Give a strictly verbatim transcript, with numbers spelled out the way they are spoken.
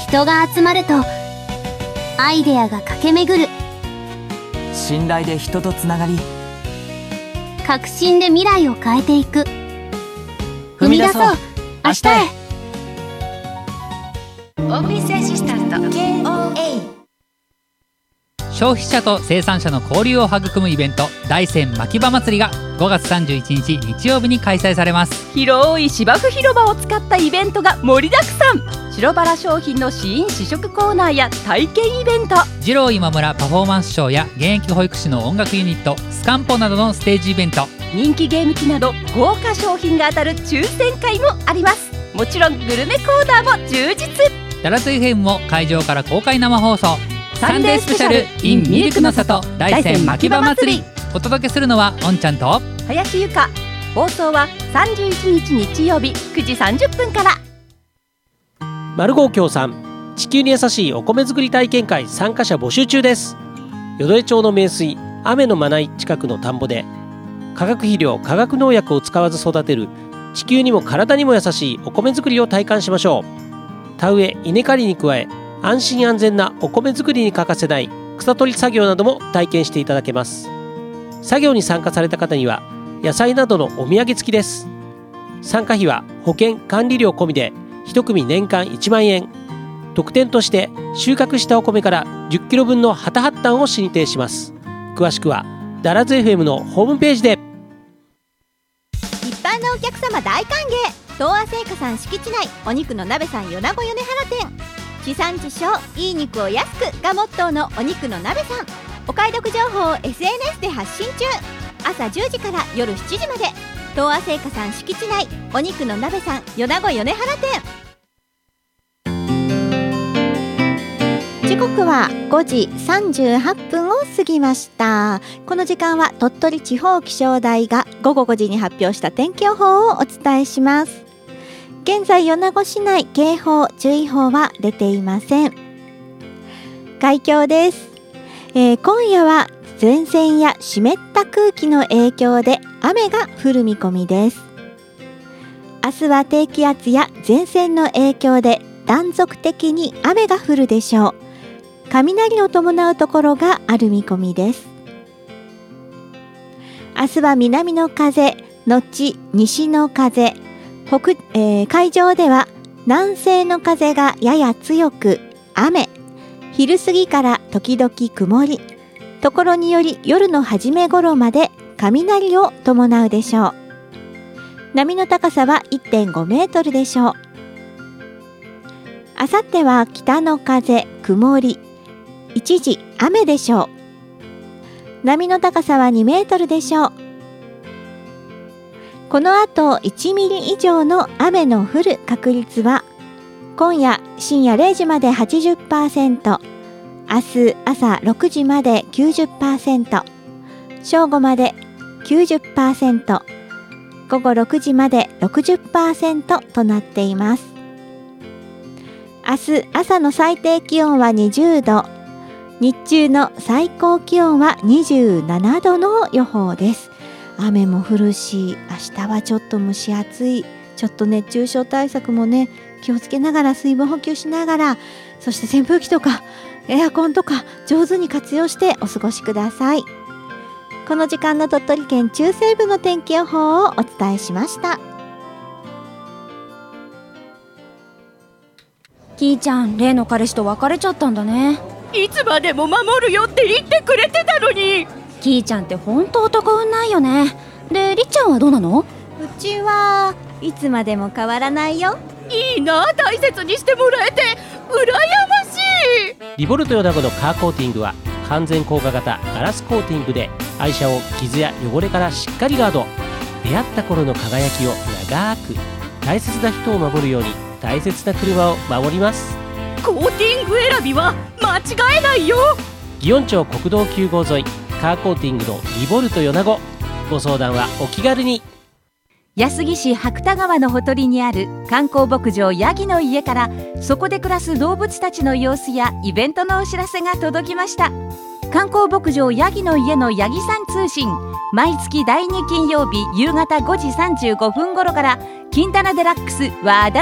人が集まるとアイデアが駆け巡る。 信頼で人とつながり、 革新で未来を変えていく。踏み出そう、明日へ。 オーフィスアシスタント ケーオーエー。 消費者と生産者の交流を育むイベント、大山牧場祭りがごがつさんじゅういちにち日曜日に開催されます。 広い芝生広場を使ったイベントが盛りだくさん。白バラ商品の試飲試食コーナーや体験イベント、 二郎今村パフォーマンスショーや現役保育士の音楽ユニットスカンポなどのステージイベント、 人気ゲーム機など豪華商品が当たる抽選会もあります。もちろんグルメコーナーも充実。 ダラズ エフエム も会場から公開生放送、 サンデースペシャル in ミルクの里大山牧場祭り。 お届けするのはおんちゃんと林由香。放送はさんじゅういちにち日曜日くじさんじゅっぷんから。 マルゴー協賛地球に優しいお米作り体験会参加者募集中です。淀江町の名水雨のまない近くの田んぼで化学肥料化学農薬を使わず育てる地球にも体にも優しいお米作りを体感しましょう。田植え稲刈りに加え安心安全なお米作りに欠かせない草取り作業なども体験していただけます。作業に参加された方には野菜などのお土産付きです。参加費は保険管理料込みでいち組年間いちまんえん。特典として収穫したお米からじゅっキロぶんの旗発端を進呈します。詳しくはダラズ エフエム のホームページで。 一般のお客様大歓迎。東亜製菓さん敷地内お肉の鍋さん米子米原店。地産地消いい肉を安くがモットーのお肉の鍋さん。お買い得情報を エスエヌエス で発信中。朝じゅうじから夜しちじまで東亜製菓さん敷地内お肉の鍋さん米子米原店。時刻はごじさんじゅうはっぷんを過ぎました。この時間は鳥取地方気象台がごごごじに発表した天気予報をお伝えします。現在米子市内警報注意報は出ていません。概況です。えー、今夜は前線や湿った空気の影響で雨が降る見込みです。明日は低気圧や前線の影響で断続的に雨が降るでしょう。雷を伴うところがある見込みです。明日は南の風のち西の風、北、えー、海上では南西の風がやや強く雨、昼過ぎから時々曇り、ところにより夜の初め頃まで雷を伴うでしょう。波の高さは いってんごメートルでしょう。あさっては北の風曇り、一時雨でしょう。波の高さはにメートルでしょう。この後いちミリ以上の雨の降る確率は今夜深夜れいじまで はちじゅっパーセント、明日朝ろくじまで きゅうじゅっパーセント、正午まで きゅうじゅっパーセント、午後ろくじまで ろくじゅっパーセント となっています。明日朝の最低気温はにじゅうど、日中の最高気温はにじゅうななどの予報です。雨も降るし、明日はちょっと蒸し暑い。ちょっと熱中症対策もね、気をつけながら水分補給しながら、そして扇風機とかエアコンとか上手に活用してお過ごしください。この時間の鳥取県中西部の天気予報をお伝えしました。 キーちゃん、例の彼氏と別れちゃったんだね。 いつまでも守るよって言ってくれてたのに。 キーちゃんって本当男運ないよね。で、りっちゃんはどうなの？ うちはいつまでも変わらないよ。 いいな、大切にしてもらえて羨ましい。 リボルトヨナゴのカーコーティングは完全硬化型ガラスコーティングで愛車を傷や汚れからしっかりガード。出会った頃の輝きを長く、大切な人を守るように大切な車を守ります。 コーティング選びは間違えないよ。 祇園町国道きゅう号沿いカーコーティングのリボルトヨナゴ。ご相談はお気軽に。 安来市白田川のほとりにある観光牧場ヤギの家から、そこで暮らす動物たちの様子やイベントのお知らせが届きました。観光牧場ヤギの家のヤギさん通信、毎月だいに金曜日夕方ごじさんじゅうごふん頃から金棚デラックス和田